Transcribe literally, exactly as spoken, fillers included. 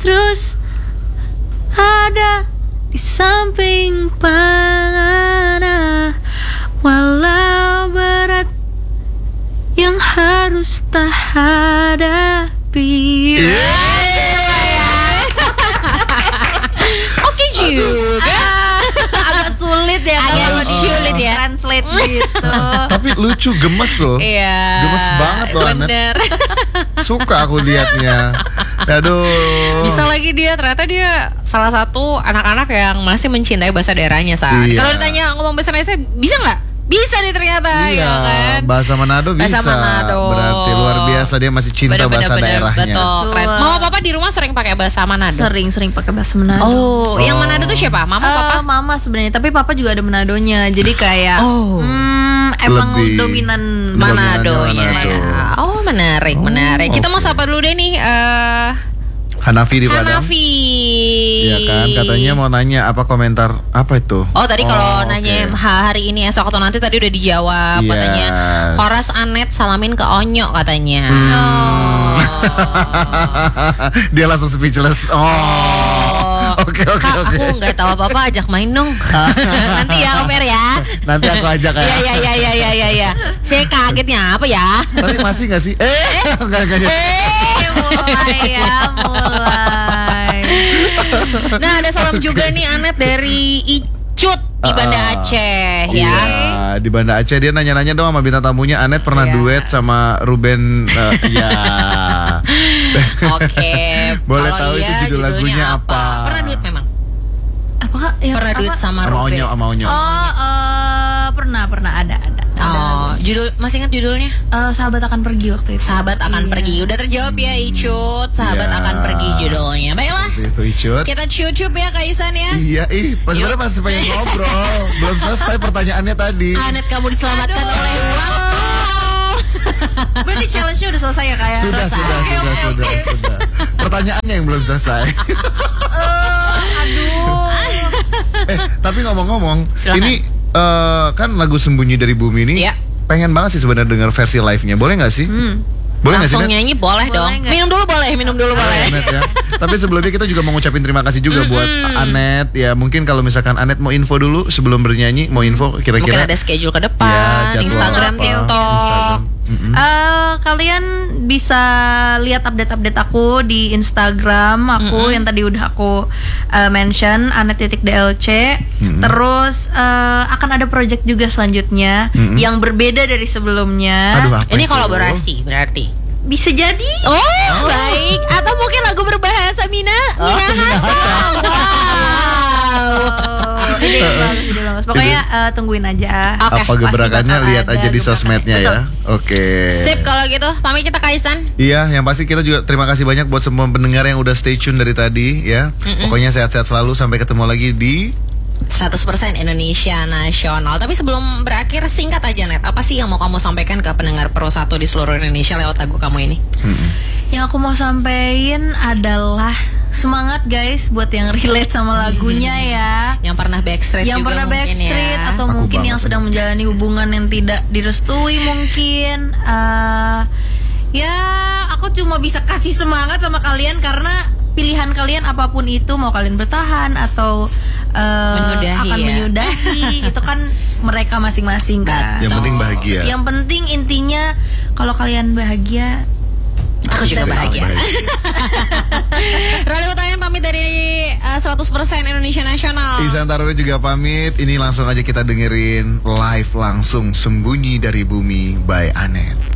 terus ada di samping panah, walau berat yang harus tak hadapi. Oke juga. Agak sulit ya, Agak kalau sulit ya. translate gitu. Tapi lucu, gemes loh. Iya. Gemes banget loh, Anet. Bener. Suka aku liatnya. Aduh. Bisa lagi dia, ternyata dia salah satu anak-anak yang masih mencintai bahasa daerahnya saat. Iya. Kalau ditanya ngomong bahasa Indonesia bisa nggak? Bisa nih ternyata, Iya, ya kan? bahasa Manado bisa. Bahasa Manado. Berarti luar biasa, dia masih cinta Bener, bahasa bener, daerahnya. Betul, keren. Mama papa di rumah sering pakai bahasa Manado. Sering-sering pakai bahasa Manado. Oh, yang Manado tuh siapa? Mama, Eh, papa? mama sebenarnya, tapi papa juga ada Manadonya. Jadi kayak Oh. hmm, emang Lebih dominan Manado ya. Manado. Oh, menarik, menarik. Kita mau oke. sapa dulu deh nih eh Hanafi di Padang. Hanafi. Iya kan, katanya mau nanya apa komentar apa itu? Oh tadi kalau oke. nanya hari ini esok atau nanti tadi udah dijawab. Yes. Katanya Horas Anet salamin ke Onyo katanya. Hmm. Dia langsung speechless. Oh. Oke oke Kak, oke. aku nggak tahu apa-apa, ajak main dong. Nanti ya Omer ya. Nanti aku ajak ya. Iya iya iya iya iya iya. Ya. Saya kagetnya apa ya? Tapi masih gak sih? Eh, enggak enggak. Eh, mulai ya, mulai. Nah ada salam juga nih Anet dari Icut di Banda Ah, Aceh ya. Iya, di Banda Aceh dia nanya-nanya dong sama bintang tamunya. Anet pernah Iya. duet sama Ruben. eh, ya. Oke. Boleh Kalau tahu itu iya, judul lagunya apa? Pernah duet memang? Apakah ya, Pernah apa? duet sama Sama Ruben? Onyo, sama Onyo. Oh, eh, pernah pernah ada ada. Oh, judul masih ingat judulnya? Eh, sahabat akan pergi waktu itu. Sahabat akan Iya. pergi. Udah terjawab ya Icut. Sahabat Iya. akan pergi judulnya. Baiklah. Itu Icut. Kita cucup ya Kak Isan ya. Iya, ih, pas sebenarnya masih pengen ngobrol. Belum selesai pertanyaannya tadi. Anet kamu diselamatkan Aduh. oleh waktu. Berarti challenge-nya udah selesai ya, Kak ya? Sudah, Selesai. sudah, sudah, sudah, sudah. Pertanyaannya yang belum selesai. Eh, aduh. eh, tapi ngomong-ngomong, Silakan. ini eh, kan lagu Sembunyi dari Bumi ini. Iya. Pengen banget sih sebenarnya dengar versi live-nya. Boleh nggak sih? Hmm. Boleh nggak sih? Langsung Net? nyanyi boleh, Boleh dong. nggak? Minum dulu boleh, minum dulu boleh. Anet ya. Tapi sebelumnya kita juga mau ngucapin terima kasih juga buat Anet ya. Mungkin kalau misalkan Anet mau info dulu sebelum bernyanyi, mau info Mungkin kira-kira ada schedule ke ya, depan, jadwal Instagram, apa, TikTok. Instagram. Mm-mm. Eh, kalian bisa lihat update-update aku di Instagram aku yang tadi udah aku eh, mention anet.dlc. Mm-mm. Terus eh, akan ada project juga selanjutnya Mm-mm. yang berbeda dari sebelumnya. Aduh, apa Ini itu? kolaborasi berarti. Bisa jadi. Oh, baik. Atau mungkin lagu berbahasa Mina, Minahasa. Oh, ide yang bagus, ide yang bagus. Pokoknya eh, tungguin aja. Oke, Apa gebrakannya bakal lihat ada aja di gebrakan. sosmednya ya. Oke. Sip kalau gitu. Pamit kita Kaisan. Iya, yang pasti kita juga terima kasih banyak buat semua pendengar yang udah stay tune dari tadi ya. Pokoknya sehat-sehat selalu, sampai ketemu lagi di seratus persen Indonesia Nasional. Tapi sebelum berakhir singkat aja Net, apa sih yang mau kamu sampaikan ke pendengar Pro satu di seluruh Indonesia lewat lagu kamu ini? Mm-mm. Yang aku mau sampein adalah semangat guys buat yang relate sama lagunya ya. Yang pernah backstreet Yang juga pernah mungkin backstreet ya. atau Aku mungkin banget yang ini. sedang menjalani hubungan yang tidak direstui mungkin. Eh, ya aku cuma bisa kasih semangat sama kalian karena pilihan kalian apapun itu, mau kalian bertahan atau eh, Menyudahi akan ya. menyudahi itu kan mereka masing-masing kan. Yang penting bahagia. Yang penting intinya kalau kalian bahagia, Aku juga bahagia. Rally Utayan pamit dari uh, seratus persen Indonesia Nasional. Isan Tarwe juga pamit. Ini langsung aja kita dengerin live langsung Sembunyi dari Bumi by Anet.